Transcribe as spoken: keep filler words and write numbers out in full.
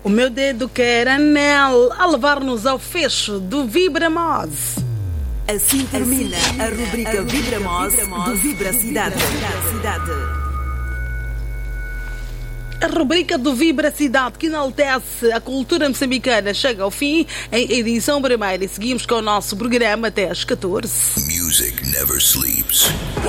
O meu dedo quer anel a levar-nos ao fecho do Vibramose. Assim termina a rubrica Vibramose do Vibra Cidade. A rubrica do Vibra Cidade, que enaltece a cultura moçambicana, chega ao fim em edição primeira e seguimos com o nosso programa até às catorze. Music never sleeps.